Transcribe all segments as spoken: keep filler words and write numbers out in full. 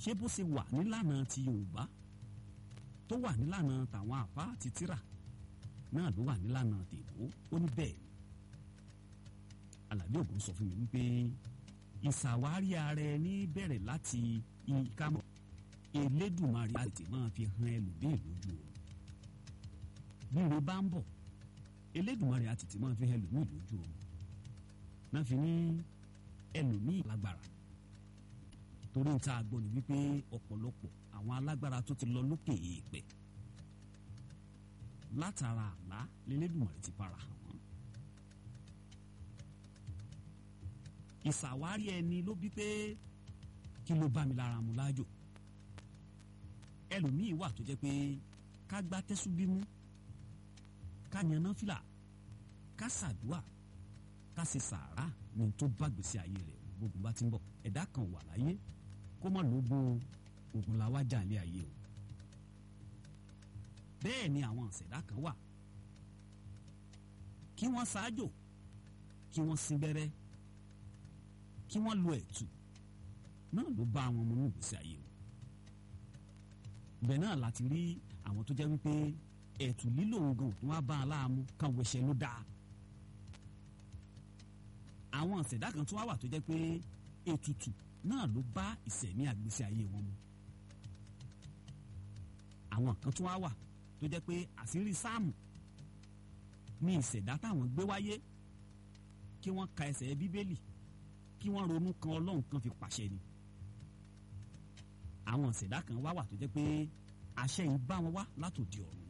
ṣé bó ṣe wà nílànà ti Yorùbá tó wà nílànà tàwọn àfáà àti tírà náà ló wà nílànà tèbó ó ní bẹ́ẹ̀ ni. Àlàbí Ògún sọ fún mi wípé ìṣàwárí ara ẹni bẹ̀rẹ̀ láti ìkámọ́ Elédùmarè àti máa fi hàn ẹlòmíì lójú oorun. Bí ire bá ń bọ̀ Elédùmarè àti ti máa fi hàn ẹlòmíì lójú oorun. Náà fi ní ẹlòmíì lágbára torí ń ta àgbọ̀ ni wípé ọ̀pọ̀lọpọ̀ àwọn alágbára tó ti lọ lókè èèpẹ̀ látara àlá l'Elédùmarè ti para hàn wọ́n. Ìṣàwárí ẹni ló bí pé kí ló bá mi lára mu lájò. Ẹlòmíì wà tó jẹ́ pé ká gbá tẹ́sú bímú ká yan náfìlà ká ṣàdúà ká ṣe sàárà ní tó bá gbèsè ayé rẹ̀ gbogbo bá ti ń bọ̀. Ẹ̀dá kan wà láyé kó má lóògùn ògùn làwa jà lé ayé o. Bẹ́ẹ̀ ni àwọn àṣẹ̀dá kan wà kí wọ́n ṣáájò kí wọ́n sin gbẹ́rẹ́ kí wọ́n lo ẹ̀tù náà ló bá àwọn ọmọ inú ìgbésí ayé o. Bẹ́ẹ̀ náà láti rí àwọn tó jẹ́ wípé ẹ̀tù lílò oògùn tó wá bá a láàmú kan wẹ̀ṣẹ̀ ló dáa. Àwọn àṣẹ̀dá kan tó wá wà tó jẹ́ pé ètùtù náà ló bá ìṣẹ̀mí àgbésí ayé wọn mu. Àwọn kan tó wá wà tó jẹ́ pé àṣírí sáàmù ní ìṣẹ̀dá táwọn gbé wáyé kí wọ́n ka ẹsẹ̀ Bíbélì kí wọ́n ronú kan Ọlọ́run kan fi pàṣẹ ni. Àwọn ìṣẹ̀dá kan wá wà tó jẹ́ pé àṣẹ yìí bá wọn wá látòdì ọ̀run.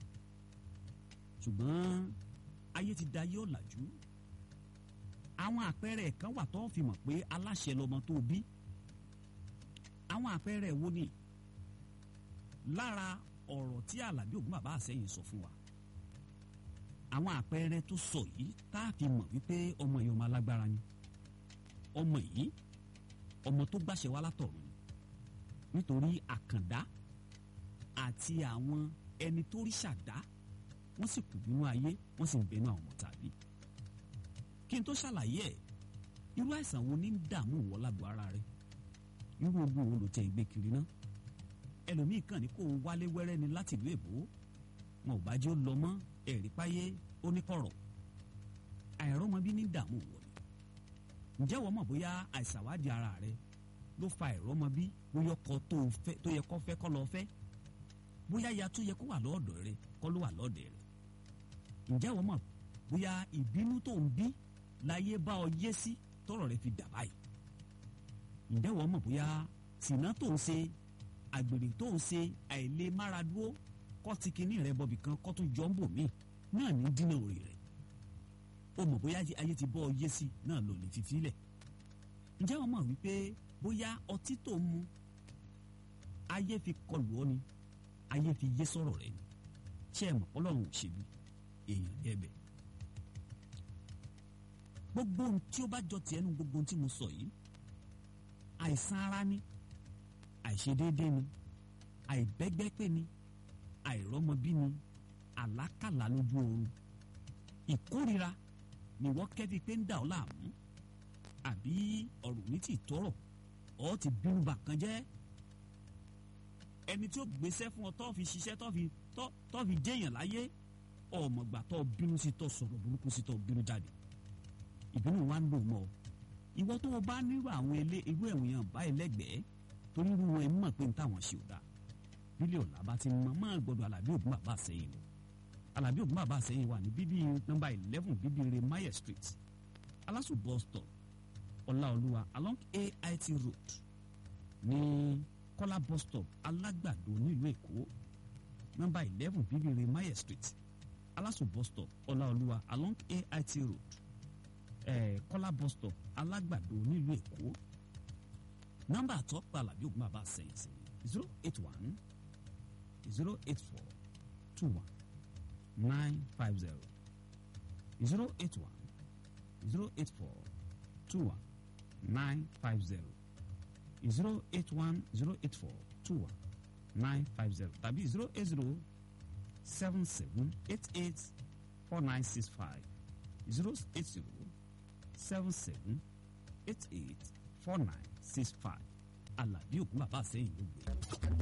Ṣùgbọ́n ayé ti da ayé ọ̀làjú. Àwọn àpẹẹrẹ kan wà tó fi mọ̀ pé aláṣẹ lọmọ tó bí. Àwọn àpẹẹrẹ wo ni? Lára ọ̀rọ̀ tí Àlàbí Ògún bàbá àsẹ́yìn sọ fún wa. Àwọn àpẹẹrẹ tó sọ yìí tá a fi mọ̀ wípé ọmọ yìí ọmọ alágbára ni. Ọmọ yìí ọmọ tó gbàṣẹ wá látọ̀run ni. Nítorí àkàndá àti àwọn ẹni tó rí ṣàdá wọ́n sì kù nínú ayé wọ́n sì ń bẹnu àwọn ọmọ tàbí. Kí n tó ṣàlàyé ẹ̀ irú àìsàn wo ní ń dààmú ìwọ lágbo ara rẹ irú ogun wo ló tẹ ìgbé kiri náà. Ẹlòmíì kàn ní kó o wálé wẹ́rẹ́ ni láti ìlú èbó wọn ò bá jẹ́ ó lọ mọ́ ẹ̀rí páyé oníkọ̀rọ̀. Àìrọ́mọbí ní dààmú ìwọ ni. Ǹjẹ́ wọ́n mọ̀ bóyá àìsàwádìí ara rẹ ló fa àìrọ́mọbí bóyá ọkọ tó yẹ kó fẹ́ kọ́ lọ fẹ́ bóyá ya tó yẹ kó wà lọ́ọ̀dọ̀ rẹ kọ́ ló wà lọ́ọ̀dẹ̀ rẹ. Ǹjẹ́ wọ́n mọ̀ bóyá ìbínú tó ń bí láyé bá ọ yé sí tọ́rọ̀ rẹ fi dà báyìí. Ǹjẹ́ wọ́n mọ̀ bóyá sìnà tó ń ṣe àgbèrè tó ń ṣe àìlè máradúró kọ́ ti kinní rẹ bọ̀bì kan kọ́ tó jọ ń bò míì náà ní dínà orí rẹ̀. O mọ̀ bóyá ayé ti bọ́ ọ yé sí náà lò lè fi filẹ̀. Ǹjẹ́ wọ́n mọ̀ wípé bóyá ọtí tó ń mu ayé fi kọlù ọ ni ayé fi yé sọ̀rọ̀ rẹ̀ ni. Ṣé ẹ mọ̀ Ọlọ́run ò ṣe bí èèyàn ní ẹ̀bẹ̀. Gbogbo ohun tí ó bá jọ tiẹ̀ nu gbogbo ohun tí mo sọ yìí àìsàn ara ni àìṣedéédé ni àìbẹ́gbẹ́pé ni àìrọ́mọbí ni àlákàlà lójú oorun ìkórira ni wọ́n kẹ́bi pé ń dà ọ́ láàmú àbí ọ̀rọ̀ ní ti tọrọ ọ́ ti bínú bà kan jẹ́. Ẹni tí ó gbéṣẹ́ fún ọ tó fi ṣiṣẹ́ tó fi tó fi jẹ́yàn láyé ọmọgbà tó bínú sí tó sọ̀rọ̀ burúkú sí tó bínú jáde ìbínú wa ń dùn mọ́ ọ. Ìwọ tó o bá nírú àwọn ilé irú ẹ̀wọ̀n yẹn bá ẹlẹ́gbẹ̀ẹ́ torí irú wọn mọ̀ pé ní táwọn ṣe ò dáa. Bílẹ̀ ọ̀la bá ti mọ máa gbọdọ̀ Àlàbí Ògún bàbá àsẹ́yìn lọ. Àlàbí Ògún bàbá àsẹ́yìn wà ní bíbí nọ́mbà eleven bíbí re Mayer Street Alasu bus stop Ọláolúwa along A I T road ní Kọ́lá bus stop Alágbàdo nílùú Èkó nọ́mbà eleven bíbí re Mayer Street Alasu bus stop Ọláolúwa along A I T road eh, Kọ́lá bus stop Alágbàdo nílùú Èkó. Nọ́mbà àtọ́pọ̀ Àlàbí Ògún bàbá àsẹ́yìn sí zero eight one zero eight four two one nine five zero zero eight one zero eight four two one nine five zero zero eight one zero eight four two one nine five zero tàbí zero eight zero seven seven eight eight four nine six five zero eight zero seven seven eight eight four nine six five Àlàbí òkú bàbá àsẹ́yìn ló gbé.